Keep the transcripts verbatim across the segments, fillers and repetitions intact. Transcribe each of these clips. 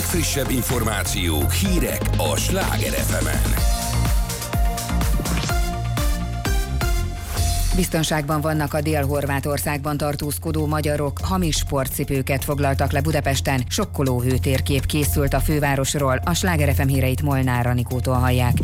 legfrissebb információk, hírek a Sláger ef emen. Biztonságban vannak a Dél-Horvátországban tartózkodó magyarok, hamis sportcipőket foglaltak le Budapesten, sokkoló hőtérkép készült a fővárosról, a Sláger ef em híreit Molnár Anikótól hallják.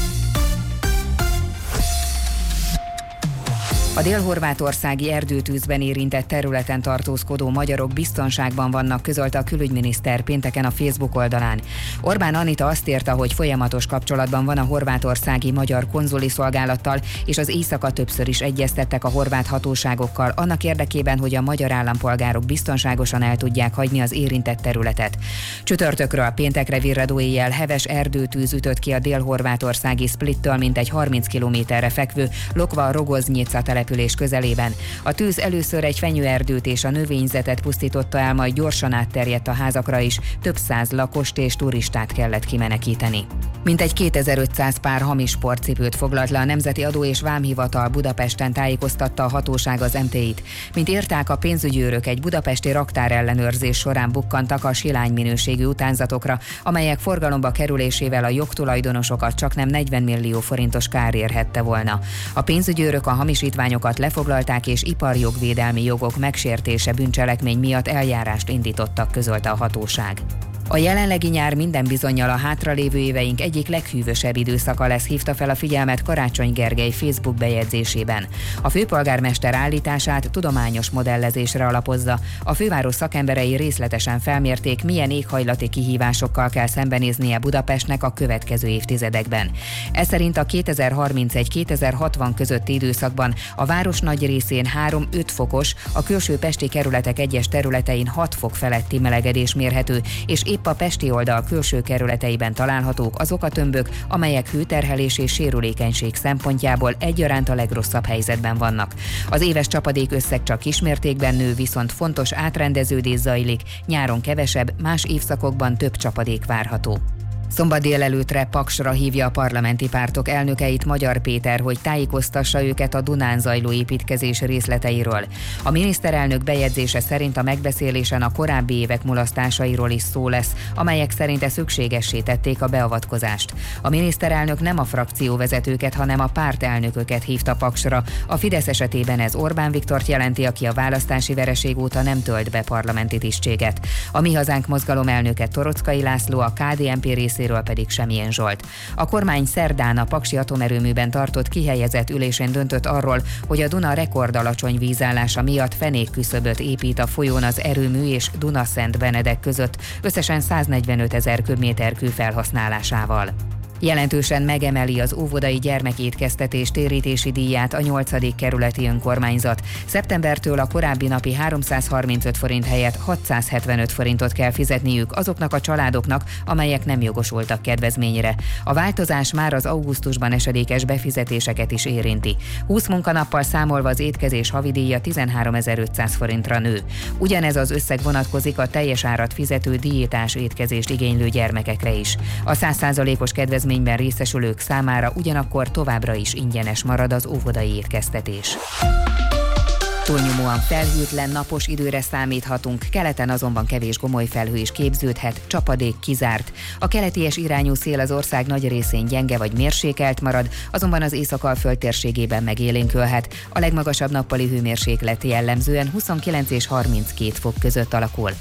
A dél-horvátországi erdőtűzben érintett területen tartózkodó magyarok biztonságban vannak, közölte a külügyminiszter pénteken a Facebook oldalán. Orbán Anita azt írta, hogy folyamatos kapcsolatban van a horvátországi magyar konzuli szolgálattal, és az éjszaka többször is egyeztettek a horvát hatóságokkal annak érdekében, hogy a magyar állampolgárok biztonságosan el tudják hagyni az érintett területet. Csütörtökről péntekre virradó éjjel heves erdőtűz ütött ki a dél-horvátországi Splittől mintegy harminc kilométerre fekvő Lokva-Rogoznica település közelében. A tűz először egy fenyőerdőt és a növényzetet pusztította el, majd gyorsan átterjedt a házakra is, több száz lakost és turistát kellett kimenekíteni. Mintegy kétezer-ötszáz pár hamis sportcipőt foglalt le a Nemzeti Adó és Vámhivatal Budapesten, tájékoztatta a hatóság az em té í-t. Mint írták a pénzügyőrök, egy budapesti raktárellenőrzés során bukkantak a silány minőségű utánzatokra, amelyek forgalomba kerülésével a jogtulajdonosokat csaknem negyven millió forintos kár érhette volna. A pénzügyőrök a hamisítványokat lefoglalták, és iparjogvédelmi jogok megsértése bűncselekmény miatt eljárást indítottak, közölte a hatóság. A jelenlegi nyár minden bizonnyal a hátralévő éveink egyik leghűvösebb időszaka lesz, hívta fel a figyelmet Karácsony Gergely Facebook bejegyzésében. A főpolgármester állítását tudományos modellezésre alapozza. A főváros szakemberei részletesen felmérték, milyen éghajlati kihívásokkal kell szembenéznie Budapestnek a következő évtizedekben. Ez szerint a kétezer-harmincegy kétezer-hatvan közötti időszakban a város nagy részén három-öt fokos, a külső pesti kerületek egyes területein hat fok feletti melegedés mérhető, és épp a pesti oldal külső kerületeiben találhatók azok a tömbök, amelyek hőterhelés és sérülékenység szempontjából egyaránt a legrosszabb helyzetben vannak. Az éves csapadék összeg csak kismértékben nő, viszont fontos átrendeződés zajlik, nyáron kevesebb, más évszakokban több csapadék várható. Szombat délelőttre Paksra hívja a parlamenti pártok elnökeit Magyar Péter, hogy tájékoztassa őket a Dunán zajló építkezés részleteiről. A miniszterelnök bejegyzése szerint a megbeszélésen a korábbi évek mulasztásairól is szó lesz, amelyek szerinte szükségessé tették a beavatkozást. A miniszterelnök nem a frakcióvezetőket, hanem a pártelnököket hívta Paksra. A Fidesz esetében ez Orbán Viktort jelenti, aki a választási vereség óta nem tölt be parlamenti tisztséget. A Mi Hazánk mozgalom elnöke Toroczkai László, a ká dé en pé részéről pedig Semjén Zsolt. A kormány szerdán a paksi atomerőműben tartott kihelyezett ülésén döntött arról, hogy a Duna rekordalacsony vízállása miatt fenékküszöböt épít a folyón az erőmű és Dunaszent Benedek között, összesen száznegyvenöt ezer köbméter kő felhasználásával. Jelentősen megemeli az óvodai gyermekétkeztetés térítési díját a nyolcadik kerületi önkormányzat. Szeptembertől a korábbi napi háromszázharmincöt forint helyett hatszázhetvenöt forintot kell fizetniük azoknak a családoknak, amelyek nem jogosultak kedvezményre. A változás már az augusztusban esedékes befizetéseket is érinti. húsz munkanappal számolva az étkezés havidíja tizenháromezer-ötszáz forintra nő. Ugyanez az összeg vonatkozik a teljes árat fizető diétás étkezést igénylő gyermekekre is. A száz százalékos kedvezmény részesülők számára ugyanakkor továbbra is ingyenes marad az óvodai étkeztetés. Túlnyomóan felhőtlen, napos időre számíthatunk, keleten azonban kevés gomoly felhő is képződhet, csapadék kizárt. A keleties irányú szél az ország nagy részén gyenge vagy mérsékelt marad, azonban az Észak-Alföld térségében megélénkülhet. A legmagasabb nappali hőmérséklet jellemzően huszonkilenc és harminckét fok között alakul.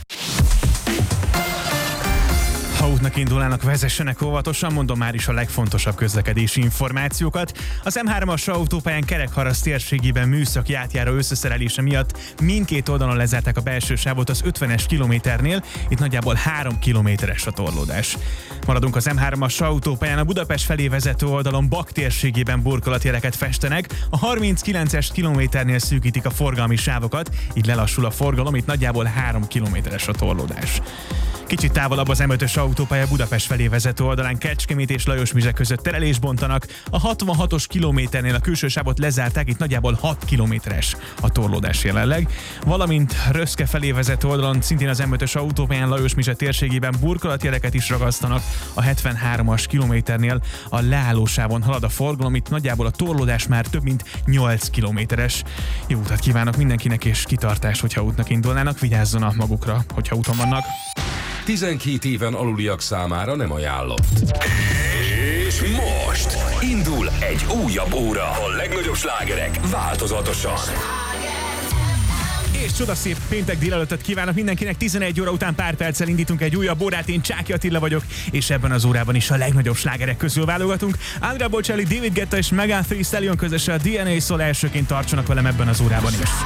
Ha útnak indulnának, vezessenek óvatosan, mondom már is a legfontosabb közlekedési információkat. Az em hármas autópályán Kerekharaszt térségében műszaki átjáró összeszerelése miatt mindkét oldalon lezárták a belső sávot az ötvenes kilométernél, itt nagyjából három kilométeres a torlódás. Maradunk az em hármas autópályán, a Budapest felé vezető oldalon Bak térségében burkolatjeleket festenek, a harminckilences kilométernél szűkítik a forgalmi sávokat, így lelassul a forgalom, itt nagyjából három kilométeres a torlódás. Kicsit távolabb az em ötös autópálya Budapest felé vezető oldalán Kecskemét és Lajosmizse között terelést bontanak, a hatvanhatos kilométernél a külső sávot lezárták, itt nagyjából hat kilométeres a torlódás jelenleg, valamint Röszke felé vezető oldalon szintén az em ötös autópályán Lajosmizse térségében burkolatjeleket is ragasztanak, a hetvenhármas kilométernél a leállósávon halad a forgalom, itt nagyjából a torlódás már több mint nyolc kilométeres. Jó utat kívánok mindenkinek és kitartást, hogyha útnak indulnának, vigyázzanak magukra, hogyha úton vannak. tizenkét éven aluliak számára nem ajánlott. És most indul egy újabb óra. A legnagyobb slágerek változatosan. És csodaszép péntek délelőttet kívánok mindenkinek. tizenegy óra után pár perccel indítunk egy újabb órát. Én Csáky Attila vagyok, és ebben az órában is a legnagyobb slágerek közül válogatunk. Andrea Bocelli, David Guetta és Megan Thee Stallion közösen a dé en á szól, elsőként tartsanak velem ebben az órában is.